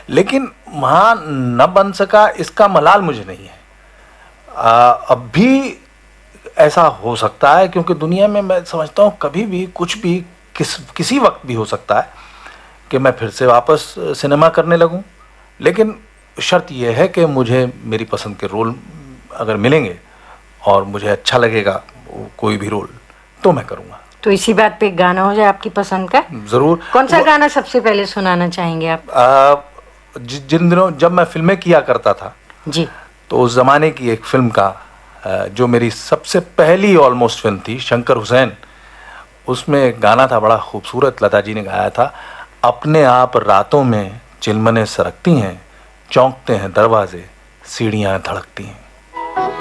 लेकिन वहाँ न बन सका इसका मलाल मुझे नहीं है। अब भी ऐसा हो सकता है, क्योंकि दुनिया में मैं समझता हूँ कभी भी कुछ भी किसी वक्त भी हो सकता है कि मैं फिर से वापस सिनेमा करने लगूं। लेकिन शर्त यह है कि मुझे मेरी पसंद के रोल अगर मिलेंगे और मुझे अच्छा लगेगा कोई भी रोल, तो मैं करूँगा। तो इसी बात पे एक गाना हो जाए आपकी पसंद का। ज़रूर। कौन सा गाना सबसे पहले सुनाना चाहेंगे आप? जिन दिनों जब मैं फिल्में किया करता था जी, तो उस ज़माने की एक फिल्म का जो मेरी सबसे पहली ऑलमोस्ट फिल्म थी, शंकर हुसैन, उसमें एक गाना था बड़ा खूबसूरत, लता जी ने गाया था। अपने आप रातों में चिलमने सरकती हैं, चौंकते हैं दरवाजे, सीढ़ियाँ धड़कती हैं।